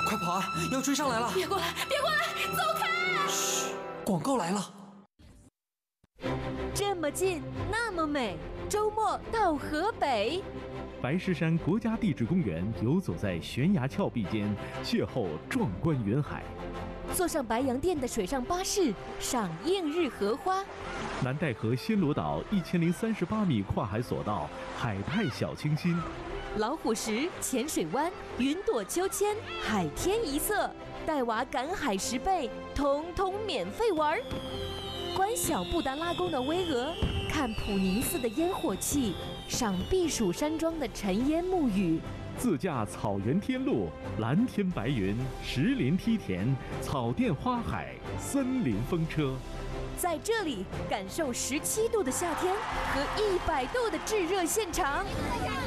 快跑啊！要追上来了！ 别过来，别过来，走开！ 嘘，广告来了。 这么近，那么美，周末到河北。 白石山国家地质公园游走在悬崖峭壁间，邂逅壮观云海。 坐上白洋淀的水上巴士，赏映日荷花。 南戴河暹罗岛1038米跨海索道，海派小清新。 老虎石、浅水湾、云朵秋千、海天一色，带娃赶海10倍，统统免费玩。观小布达拉宫的巍峨，看普宁寺的烟火气，赏避暑山庄的尘烟沐雨。 自驾草原天路，蓝天白云，石林梯田，草甸花海，森林风车。 在这里感受17度的夏天和100度的炙热现场。